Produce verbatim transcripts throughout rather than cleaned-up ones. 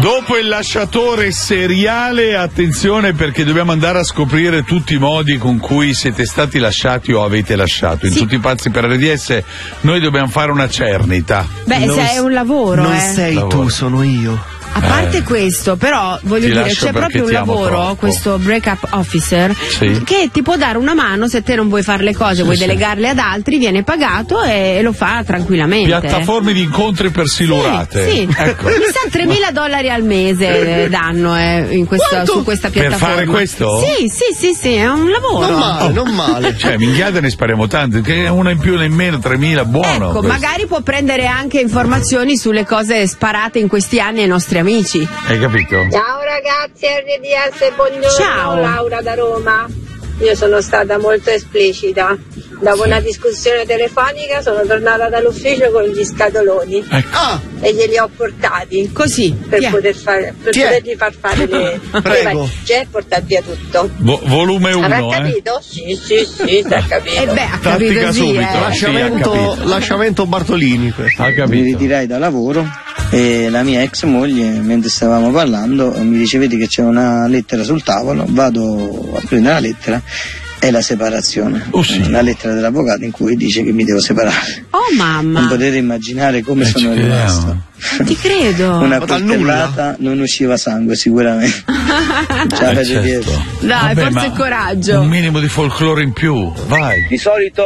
Dopo il lasciatore seriale, attenzione perché dobbiamo andare a scoprire tutti i modi con cui siete stati lasciati o avete lasciato. In sì. Tutti i pazzi per R D S noi dobbiamo fare una cernita. Beh, non se è un lavoro, non eh. sei lavoro. tu, sono io. A parte eh. questo, però voglio ti dire, c'è proprio un lavoro, troppo. questo break-up officer, sì. che ti può dare una mano se te non vuoi fare le cose, sì, vuoi sì. delegarle ad altri, viene pagato e lo fa tranquillamente. Piattaforme di incontri per silurate. Sì, sì. Ecco. Mi sa tremila dollari al mese danno eh, in questa, su questa piattaforma. Per fare questo? Sì, sì, sì, sì, è un lavoro. Non male, oh. non male. Cioè, minchiate ne spariamo tante, che una in più, una in meno, tremila, buono. Ecco, questo. magari può prendere anche informazioni sulle cose sparate in questi anni ai nostri amici. Hai capito? Ciao ragazzi, R D S, buongiorno. Ciao. Laura da Roma. Io sono stata molto esplicita. Dopo sì. una discussione telefonica sono tornata dall'ufficio con gli scatoloni ecco. ah. e glieli ho portati così per, yeah. poter fare, per potergli far fare le prego c'è portare via tutto. Vo- volume uno. Avrà capito? Eh? Sì, sì, sì, si ha capito. E eh beh, ha capito Tattica sì, subito. eh. Lasciamento, sì, lasciamento Bartolini questo. Ha capito. Mi ritirai da lavoro e la mia ex moglie, mentre stavamo parlando, mi dice: vedi che c'è una lettera sul tavolo, vado a prendere la lettera. È la separazione, oh, sì. la lettera dell'avvocato in cui dice che mi devo separare. Oh mamma! Non potete immaginare come eh, sono rimasto. Ti credo. Una coltellata non usciva sangue sicuramente. Ciao, eh, certo. Dai, Vabbè, forse coraggio. Un minimo di folklore in più, vai. Di solito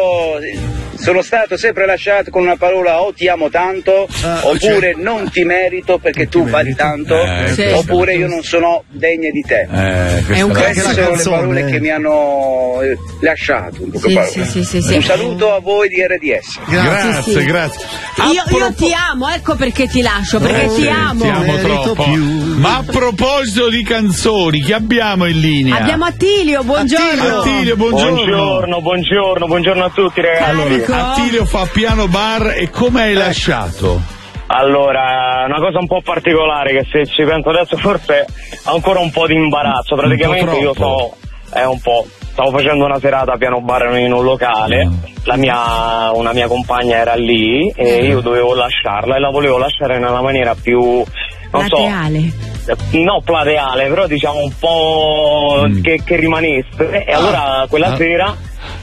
sono stato sempre lasciato con una parola o ti amo tanto, uh, oppure cioè... non ti merito perché tu vali tanto, eh, sì. oppure io non sono degna di te. Eh, è un queste sono canzone, le parole eh. che mi hanno lasciato. In poche sì, parole. sì, sì, sì, sì. Un saluto a voi di R D S. Grazie, sì, sì. grazie. Io, Appro- io ti amo, ecco perché ti lascio, perché eh, ti sì, amo. Ti amo troppo. Più. Ma a proposito di canzoni, chi abbiamo in linea? Abbiamo Attilio, buongiorno. Attilio, buongiorno. Buongiorno, buongiorno, buongiorno a tutti ragazzi. Allora, Attilio fa piano bar e come hai lasciato? Allora, una cosa un po' particolare che se ci penso adesso forse ha ancora un po' di imbarazzo. Praticamente io so, è un po', stavo facendo una serata a piano bar in un locale, mm. la mia, una mia compagna era lì e io dovevo lasciarla e la volevo lasciare nella maniera più, non plateale. so, no plateale, però diciamo un po' mm. che, che rimanesse e allora quella ah. sera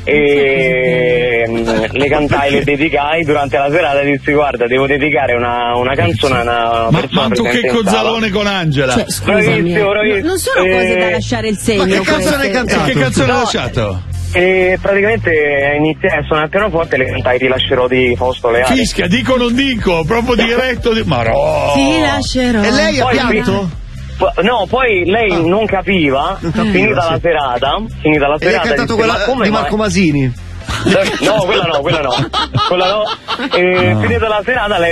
e le cantai, le dedicai durante la serata, dissi guarda devo dedicare una, una canzone a una ma, persona ma tu presente che in cozzalone con Angela, cioè, scusami, bravissimo, bravissimo. non sono eh, cose da lasciare il segno. Ma che canzone hai cantato? che canzone no, hai lasciato? E praticamente iniziai a suonare il pianoforte e le cantai Ti lascerò di Fausto Leali. Fischia, dico non dico, proprio diretto di... ma no! Ti lascerò. E lei ha Poi, pianto? No, poi lei ah. non capiva, non capiva finita sì. la serata, finita la e lei ha serata cantato disse, quella ma come di mai? Marco Masini. No, quella no, quella no, quella no. E no. Finita la serata lei